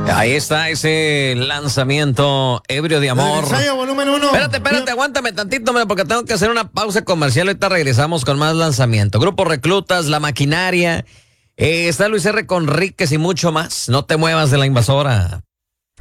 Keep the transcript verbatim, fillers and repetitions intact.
Ahí está ese lanzamiento ebrio de amor. El ensayo volumen uno. Espérate, espérate, aguántame tantito, hombre, porque tengo que hacer una pausa comercial. Ahorita regresamos con más lanzamiento. Grupo Reclutas, La Maquinaria. Eh, está Luis R. Conríquez y mucho más. No te muevas de la invasora.